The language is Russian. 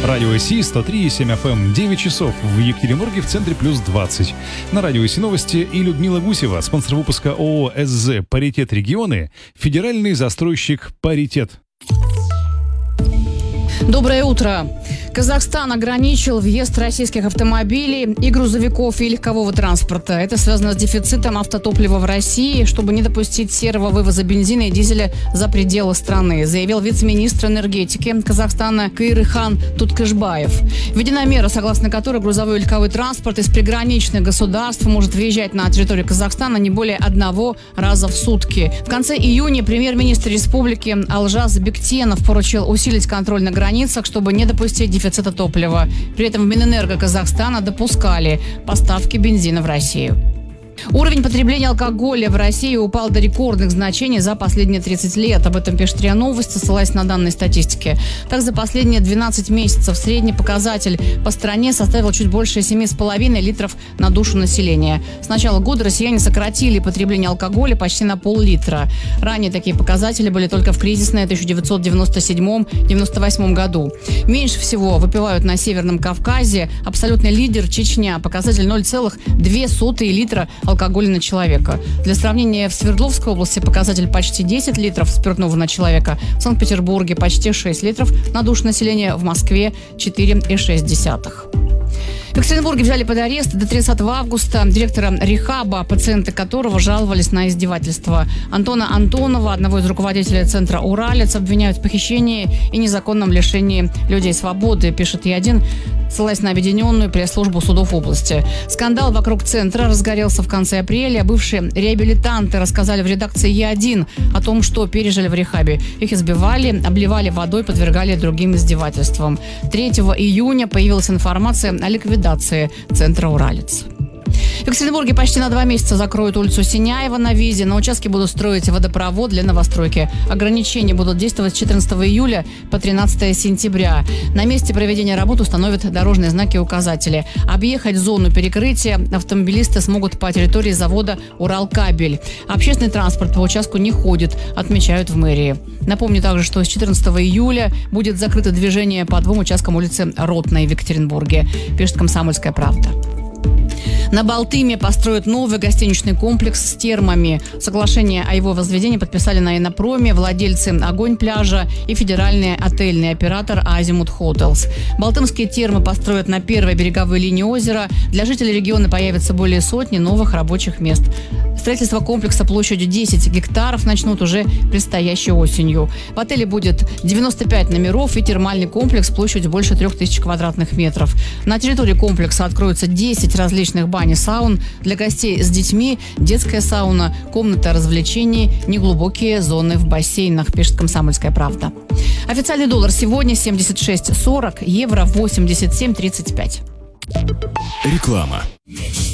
Радио СИ 103,7 FM, 9 часов в Екатеринбурге, в центре плюс 20. На Радио СИ новости и Людмила Гусева, спонсор выпуска ООО СЗ «Паритет Регионы», федеральный застройщик «Паритет». Доброе утро. Казахстан ограничил въезд российских автомобилей и грузовиков и легкового транспорта. Это связано с дефицитом автотоплива в России, чтобы не допустить серого вывоза бензина и дизеля за пределы страны, заявил вице-министр энергетики Казахстана Каирхан Туткешбаев. Введена мера, согласно которой грузовой и легковой транспорт из приграничных государств может въезжать на территорию Казахстана не более одного раза в сутки. В конце июня премьер-министр республики Алжаз Бектенов поручил усилить контроль на границах, чтобы не допустить дефицита топлива. При этом в Минэнерго Казахстана допускали поставки бензина в Россию. Уровень потребления алкоголя в России упал до рекордных значений за последние 30 лет. Об этом пишет РИА Новости, ссылаясь на данные статистики. Так, за последние 12 месяцев средний показатель по стране составил чуть больше 7,5 литров на душу населения. С начала года россияне сократили потребление алкоголя почти на пол-литра. Ранее такие показатели были только в кризисное 1997-98 году. Меньше всего выпивают на Северном Кавказе. Абсолютный лидер Чечня. Показатель 0,02 литра алкоголя на человека. Для сравнения, в Свердловской области показатель почти 10 литров спиртного на человека, в Санкт-Петербурге почти 6 литров на душу населения, в Москве 4,6. В Екатеринбурге взяли под арест до 30 августа директора рехаба, пациенты которого жаловались на издевательства. Антона Антонова, одного из руководителей центра «Уралец», обвиняют в похищении и незаконном лишении людей свободы, пишет Е1, ссылаясь на объединенную пресс-службу судов области. Скандал вокруг центра разгорелся в конце апреля. Бывшие реабилитанты рассказали в редакции Е1 о том, что пережили в рехабе. Их избивали, обливали водой, подвергали другим издевательствам. 3 июня появилась информация о ликвидации центра «Уралец». В Екатеринбурге почти на 2 месяца закроют улицу Синяева на Визе. На участке будут строить водопровод для новостройки. Ограничения будут действовать с 14 июля по 13 сентября. На месте проведения работ установят дорожные знаки и указатели. Объехать зону перекрытия автомобилисты смогут по территории завода «Уралкабель». Общественный транспорт по участку не ходит, отмечают в мэрии. Напомню также, что с 14 июля будет закрыто движение по 2 участкам улицы Ротной в Екатеринбурге, пишет «Комсомольская правда». На Балтыме построят новый гостиничный комплекс с термами. Соглашение о его возведении подписали на Инопроме владельцы «Огонь пляжа» и федеральный отельный оператор «Азимут Хотелс». Балтымские термы построят на первой береговой линии озера. Для жителей региона появится более сотни новых рабочих мест. Строительство комплекса площадью 10 гектаров начнут уже предстоящей осенью. В отеле будет 95 номеров и термальный комплекс площадью больше 3000 квадратных метров. На территории комплекса откроются 10 различных бань и саун. Для гостей с детьми детская сауна, комната развлечений, неглубокие зоны в бассейнах, пишет «Комсомольская правда». Официальный доллар сегодня 76,40, евро 87,35. Реклама.